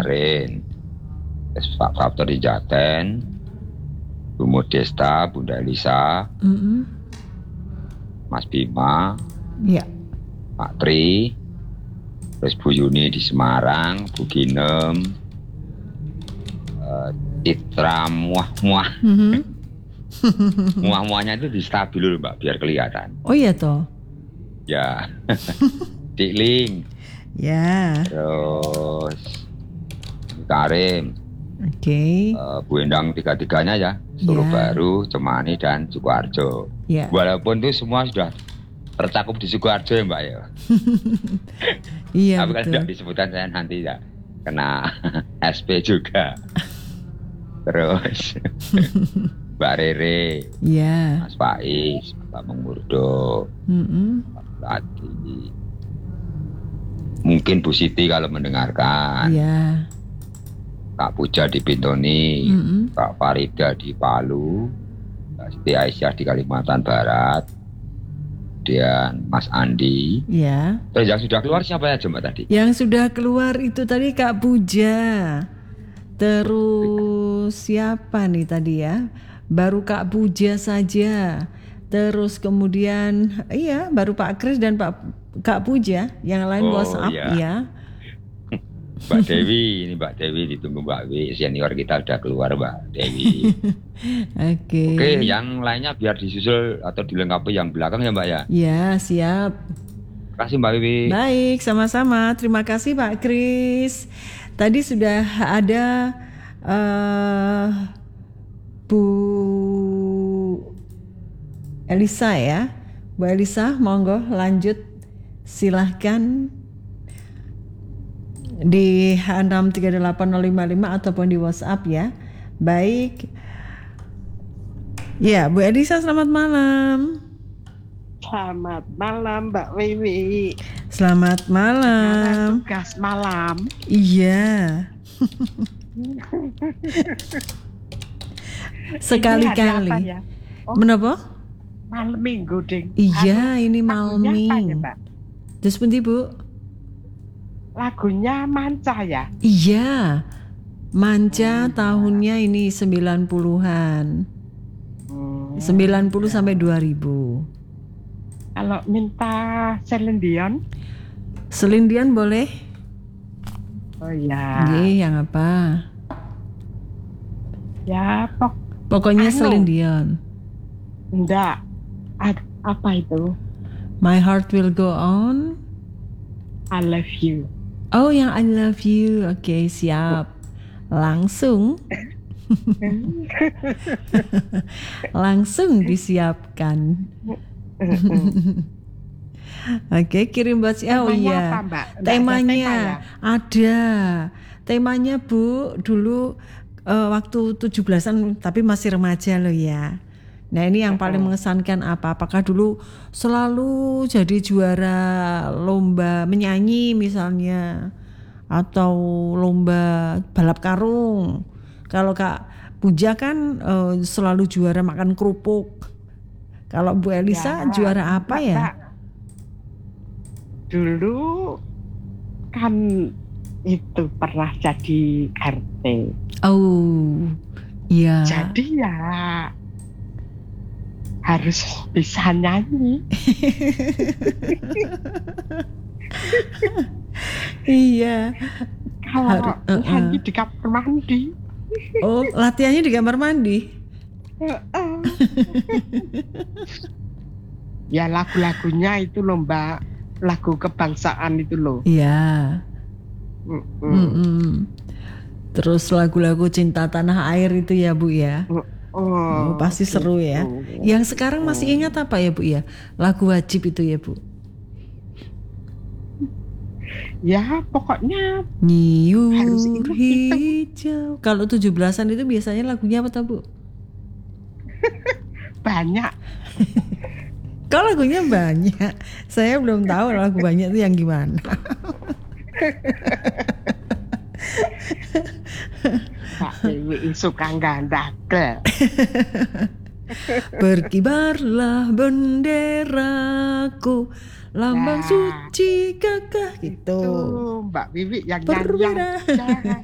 kemarin. Terus Pak Faktor di Jaten, Bu Modesta, Bunda Elisa, Mas Bima, Pak Tri, terus Bu Yuni di Semarang, Bu Ginem, Citra muah-muah. Muah-muahnya itu distabil dulu Mbak, biar kelihatan. Oh iya toh. Ya. Dik Ling. Ya. Terus Karim. Oke. Bu Endang tiga-tiganya ya. Solo Baru, Cemani dan Sukoharjo. Ya. Walaupun itu semua sudah tercakup di Sukoharjo ya Mbak ya. Iya. Tapi kan tidak disebutkan saya nanti ya kena SP juga. Terus Mbak Rere, Mas Faiz, Pak Mengurdo, Pak Lati, mungkin Bu Siti kalau mendengarkan, Kak Puja di Bintoni, Kak Farida di Palu, Kak Siti Aisyah di Kalimantan Barat, dan Mas Andi. Terus yang sudah keluar siapa aja Mbak tadi? Yang sudah keluar itu tadi Kak Puja. Terus siapa nih tadi ya? Baru Kak Puja saja. Terus kemudian baru Pak Kris dan Kak Puja. Yang lain WhatsApp ya. Mbak Dewi, ini Mbak Dewi ditunggu Mbak Wi, senior kita udah keluar Mbak Dewi. Oke, yang lainnya biar disusul atau dilengkapi yang belakang ya Mbak ya. Ya, siap. Terima kasih Mbak Wiwi. Baik, sama-sama. Terima kasih Pak Kris. Tadi sudah ada Bu Elisa ya. Bu Elisa, monggo lanjut. Silahkan di 6380555 ataupun di WhatsApp ya. Baik. Ya, Bu Elisa, selamat malam. Selamat malam Mbak Wiwi. Selamat malam. Tugas malam. Iya. Sekali-kali. Ya? Menapa? Malam minggu ding. Iya, ini malam minggu. Terus pundi Bu? Lagunya Manca ya? Iya. Manca tahunnya ini 90-an. 90 sampai 2000. Kalau minta Celine Dion? Celine Dion boleh? Oh iya. Yang apa? Ya pokoknya Celine Dion. Enggak. Apa itu? My Heart Will Go On. I Love You. Oh, yang I Love You. Oke, siap. Langsung. Langsung disiapkan. Oke, kirim buat Temanya apa, Mbak? Temanya ada. Temanya Bu, dulu waktu 17-an tapi masih remaja loh ya. Nah, ini yang paling mengesankan apa? Apakah dulu selalu jadi juara lomba menyanyi misalnya, atau lomba balap karung? Kalau Kak Puja kan selalu juara makan kerupuk. Kalau Bu Elisa juara apa ya? Dulu kan itu pernah jadi RT. Oh, iya. Jadi ya harus bisa nyanyi. Iya. Kalau nyanyi di kamar mandi. Oh, latihannya di kamar mandi? Ya lagu-lagunya itu lomba lagu kebangsaan itu loh. Iya. Terus lagu-lagu cinta tanah air itu ya Bu ya. Pasti seru ya. Yang sekarang masih ingat apa ya Bu ya? Lagu wajib itu ya Bu. Ya pokoknya Nyiur hijau. Kalau 17-an itu biasanya lagunya apa Bu? Banyak. Kalau lagunya banyak, saya belum tahu lagu banyak itu yang gimana. Pak Dewi suka gandakel. Berkibarlah benderaku, lambang suci gagah gitu. Mbak Wiwi yang nyanyi.